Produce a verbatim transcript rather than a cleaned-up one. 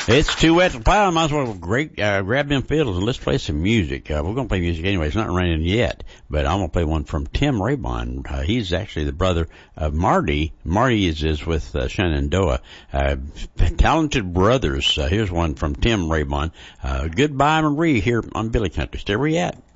It's too wet to plow. Might as well great, uh, grab them fiddles and let's play some music. Uh, we're going to play music anyway. It's not raining yet, but I'm going to play one from Tim Raybon. Uh, he's actually the brother of Marty. Marty is, is with uh, Shenandoah. Uh, talented brothers. Uh, here's one from Tim Raybon. Uh, Goodbye Marie here on Billy Country. Stay where you at.